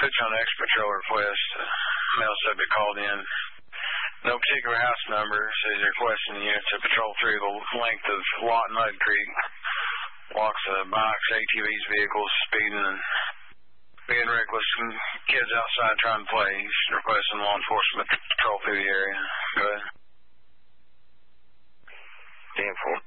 Put you on extra patrol request. Male subject called in. No particular house number. Says you're requesting the unit to patrol through the length of Lot and Mud Creek. Walks of bikes, ATVs, vehicles, speeding and being reckless. And kids outside trying to play. He's requesting law enforcement patrol through the area. Go ahead. 10-4.